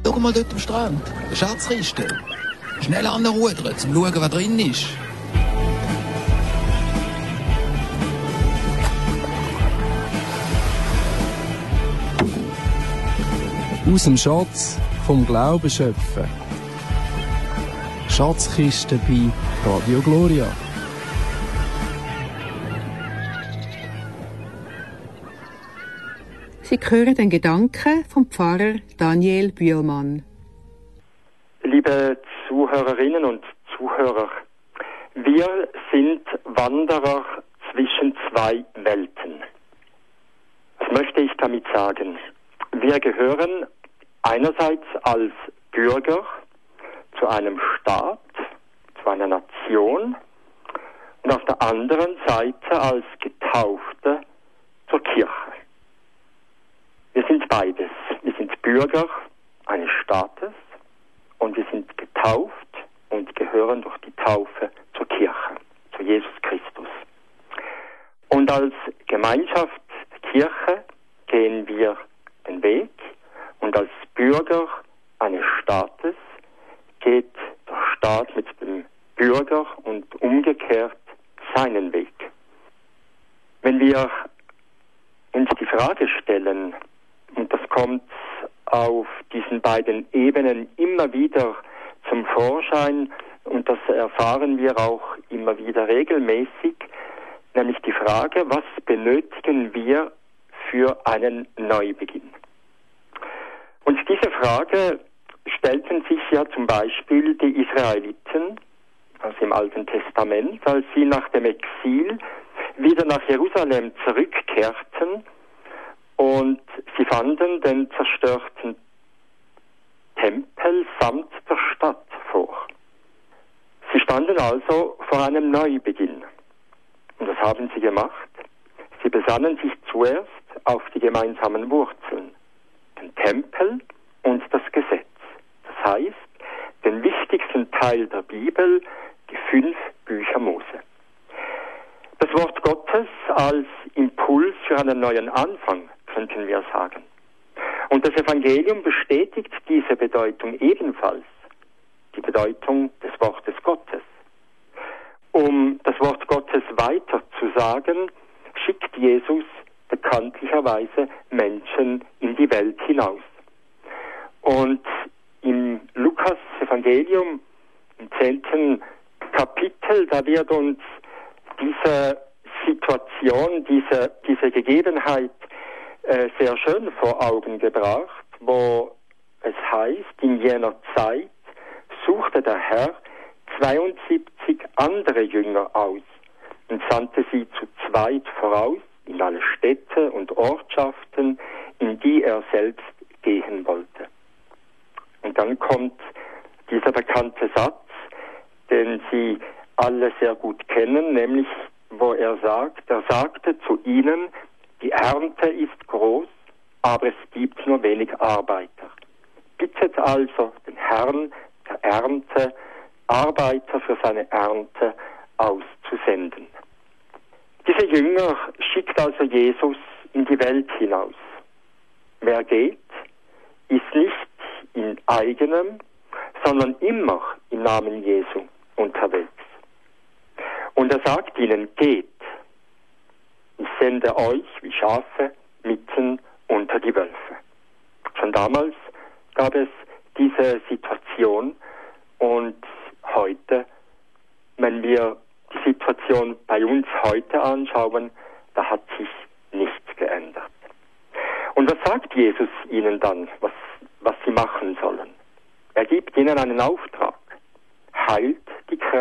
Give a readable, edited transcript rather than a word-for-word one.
Schau mal dort am Strand. Eine Schatzkiste. Schnell anrudern, zum schauen, was drin ist. Aus dem Schatz vom Glauben schöpfen. Schatzkiste bei Radio Gloria. Sie hören den Gedanken vom Pfarrer Daniel Bühlmann. Liebe Zuhörerinnen und Zuhörer, wir sind Wanderer zwischen zwei Welten. Was möchte ich damit sagen? Wir gehören einerseits als Bürger zu einem Staat, zu einer Nation und auf der anderen Seite als Getaufte zur Kirche. Wir sind beides. Wir sind Bürger eines Staates und wir sind getauft und gehören durch die Taufe zur Kirche, zu Jesus Christus. Und als Gemeinschaft der Kirche gehen wir den Weg und als Bürger eines Staates geht der Staat mit dem Bürger und umgekehrt seinen Weg. Wenn wir uns die Frage stellen, und das kommt auf diesen beiden Ebenen immer wieder zum Vorschein und das erfahren wir auch immer wieder regelmäßig, nämlich die Frage, was benötigen wir für einen Neubeginn? Und diese Frage stellten sich ja zum Beispiel die Israeliten, also im Alten Testament, als sie nach dem Exil wieder nach Jerusalem zurückkehrten und sie fanden den zerstörten Tempel samt der Stadt vor. Sie standen also vor einem Neubeginn. Und das haben sie gemacht. Sie besannen sich zuerst auf die gemeinsamen Wurzeln, den Tempel und das Gesetz. Das heißt, den wichtigsten Teil der Bibel, die 5 Bücher Mose. Das Wort Gottes als Impuls für einen neuen Anfang, könnten wir sagen. Und das Evangelium bestätigt diese Bedeutung ebenfalls, die Bedeutung des Wortes Gottes. Um das Wort Gottes weiter zu sagen, schickt Jesus bekanntlicherweise Menschen in die Welt hinaus. Und im Lukas-Evangelium, im 10. Kapitel, da wird uns diese Situation, diese Gegebenheit sehr schön vor Augen gebracht, wo es heißt, in jener Zeit suchte der Herr 72 andere Jünger aus und sandte sie zu zweit voraus in alle Städte und Ortschaften, in die er selbst gehen wollte. Und dann kommt dieser bekannte Satz, den Sie alle sehr gut kennen, nämlich wo er sagte zu ihnen, die Ernte ist groß, aber es gibt nur wenig Arbeiter. Bittet also den Herrn der Ernte, Arbeiter für seine Ernte auszusenden. Diese Jünger schickt also Jesus in die Welt hinaus. Wer geht, ist nicht in eigenem, sondern immer im Namen Jesu unterwegs. Und er sagt ihnen, geht, ich sende euch wie Schafe mitten unter die Wölfe. Schon damals gab es diese Situation und heute, wenn wir die Situation bei uns heute anschauen, da hat sich nichts geändert. Und was sagt Jesus ihnen dann, was sie machen sollen? Er gibt ihnen einen Auftrag. Heilt